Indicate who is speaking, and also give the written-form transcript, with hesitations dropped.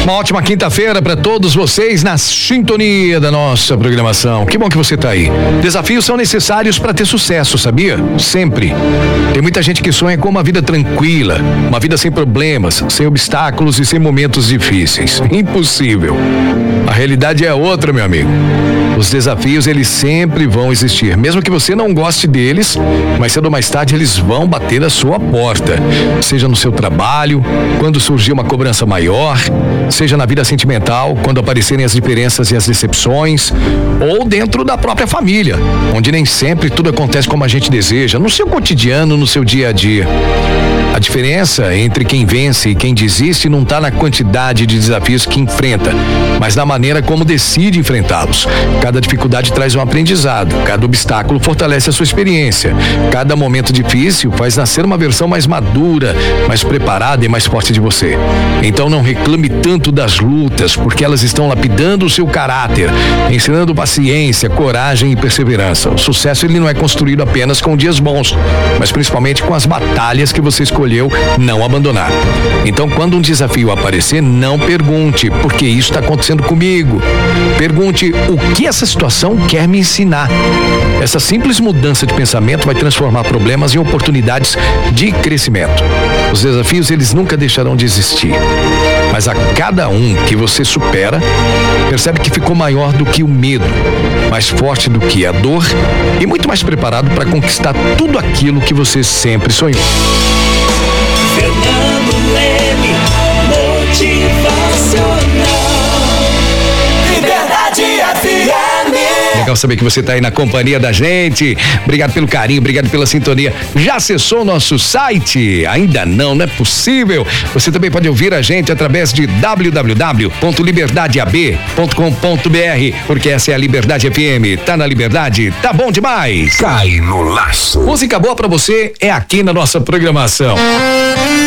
Speaker 1: Uma ótima quinta-feira para todos vocês na sintonia da nossa programação. Que bom que você tá aí. Desafios são necessários para ter sucesso, sabia? Sempre. Tem muita gente que sonha com uma vida tranquila, uma vida sem problemas, sem obstáculos e sem momentos difíceis. Impossível. A realidade é outra, meu amigo. Os desafios, eles sempre vão existir, mesmo que você não goste deles, mais cedo ou mais tarde eles vão bater a sua porta. Seja no seu trabalho, quando surgir uma cobrança maior, seja na vida sentimental, quando aparecerem as diferenças e as decepções, ou dentro da própria família, onde nem sempre tudo acontece como a gente deseja, no seu cotidiano, no seu dia a dia. A diferença entre quem vence e quem desiste não está na quantidade de desafios que enfrenta, mas na maneira como decide enfrentá-los. Cada dificuldade traz um aprendizado, cada obstáculo fortalece a sua experiência, cada momento difícil faz nascer uma versão mais madura, mais preparada e mais forte de você. Então não reclame tanto das lutas, porque elas estão lapidando o seu caráter, ensinando paciência, coragem e perseverança. O sucesso, ele não é construído apenas com dias bons, mas principalmente com as batalhas que você escolheu não abandonar. Então, quando um desafio aparecer, não pergunte por que isso está acontecendo comigo. Pergunte o que essa situação quer me ensinar. Essa simples mudança de pensamento vai transformar problemas em oportunidades de crescimento. Os desafios, eles nunca deixarão de existir. Mas a cada um que você supera, percebe que ficou maior do que o medo, mais forte do que a dor e muito mais preparado para conquistar tudo aquilo que você sempre sonhou.
Speaker 2: Fernando Leme, motivacional. Liberdade FM.
Speaker 1: Legal saber que você está aí na companhia da gente. Obrigado pelo carinho, obrigado pela sintonia. Já acessou o nosso site? Ainda não, não é possível. Você também pode ouvir a gente através de www.liberdadeab.com.br, porque essa é a Liberdade FM. Tá na Liberdade, tá bom demais.
Speaker 3: Cai no laço.
Speaker 1: Música boa pra você é aqui na nossa programação.